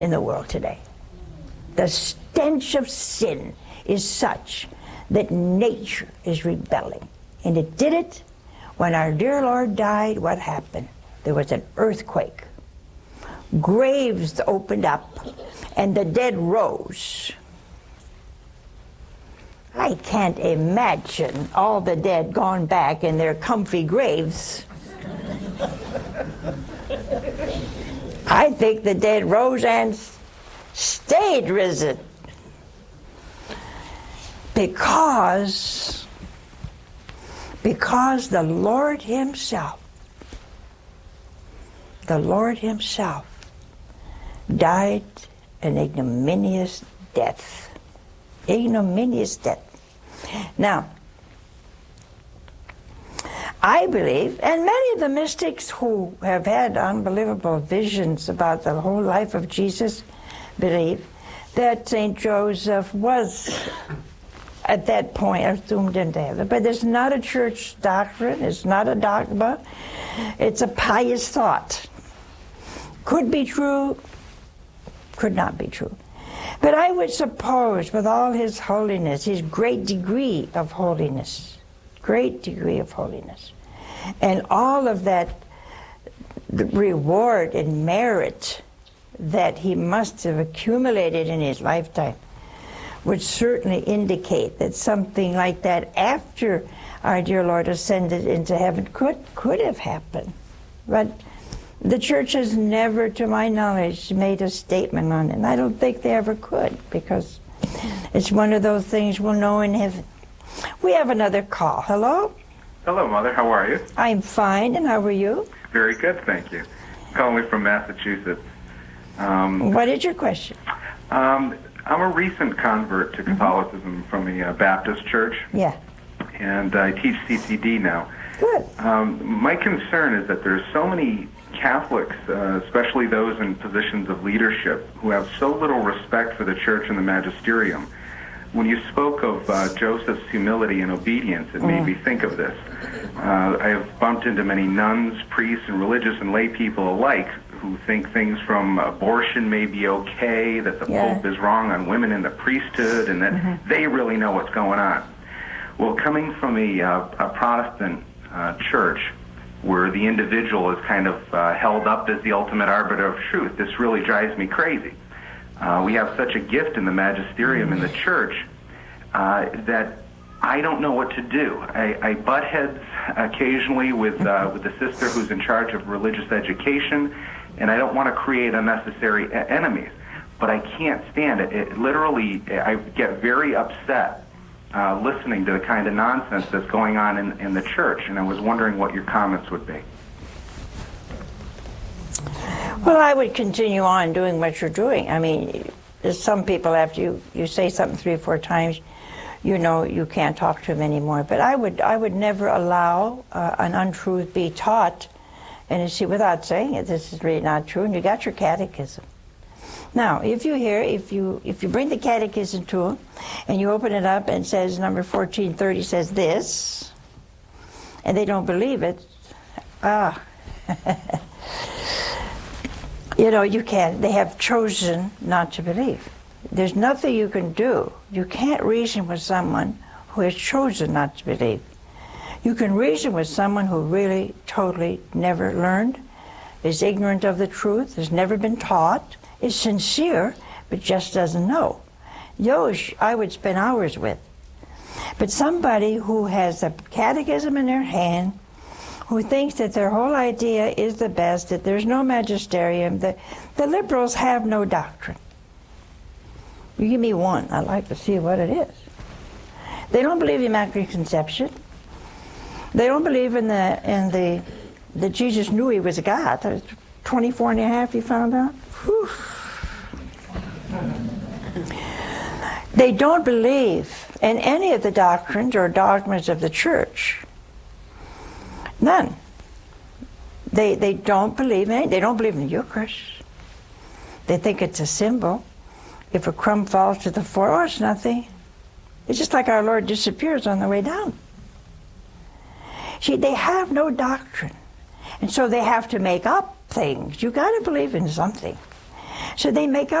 in the world today. The stench of sin is such that nature is rebelling. And it did it when our dear Lord died. What happened? There was an earthquake. Graves opened up, and the dead rose. I can't imagine all the dead gone back in their comfy graves. I think the dead rose and stayed risen. Because the Lord Himself died an ignominious death. Ignominious death. Now, I believe, and many of the mystics who have had unbelievable visions about the whole life of Jesus believe that St. Joseph was at that point assumed into heaven. But it's not a church doctrine, it's not a dogma, it's a pious thought. Could be true, could not be true. But I would suppose, with all His holiness, His great degree of holiness, and all of that reward and merit that He must have accumulated in His lifetime, would certainly indicate that something like that after our dear Lord ascended into heaven could have happened. But the church has never, to my knowledge, made a statement on it. And I don't think they ever could, because it's one of those things we'll know in heaven. We have another call. Hello? Hello, Mother. How are you? I'm fine, and how are you? Very good, thank you. Calling from Massachusetts. What is your question? I'm a recent convert to Catholicism from a Baptist church. Yeah. And I teach CCD now. Good. My concern is that there's so many Catholics, especially those in positions of leadership, who have so little respect for the church and the magisterium. When you spoke of Joseph's humility and obedience, it made me think of this. I have bumped into many nuns, priests, and religious and lay people alike who think things from abortion may be okay, that the Pope is wrong on women in the priesthood, and that they really know what's going on. Well, coming from a Protestant church, where the individual is kind of held up as the ultimate arbiter of truth, this really drives me crazy. We have such a gift in the magisterium in the church that I don't know what to do. I butt heads occasionally with the sister who's in charge of religious education, and I don't want to create unnecessary enemies, but I can't stand it. It literally, I get very upset listening to the kind of nonsense that's going on in the church, and I was wondering what your comments would be. Well, I would continue on doing what you're doing. I mean, there's some people, after you say something 3 or 4 times, you know you can't talk to them anymore. But I would never allow an untruth be taught, and you see, without saying it, this is really not true, and you got your catechism. Now, if you bring the catechism to them, and you open it up and it says number 1430 says this, and they don't believe it, you know, you can't. They have chosen not to believe. There's nothing you can do. You can't reason with someone who has chosen not to believe. You can reason with someone who really, totally never learned, is ignorant of the truth, has never been taught, is sincere, but just doesn't know. Those I would spend hours with. But somebody who has a catechism in their hand, who thinks that their whole idea is the best, that there's no magisterium, the liberals have no doctrine. You give me one, I'd like to see what it is. They don't believe in Immaculate Conception. They don't believe in that Jesus knew he was God. 24 and a half, he found out. Whew. They don't believe in any of the doctrines or dogmas of the church. None. They don't believe in it. They don't believe in the Eucharist. They think it's a symbol. If a crumb falls to the floor, oh, it's nothing. It's just like our Lord disappears on the way down. See, they have no doctrine. And so they have to make up things. You got to believe in something. So they make up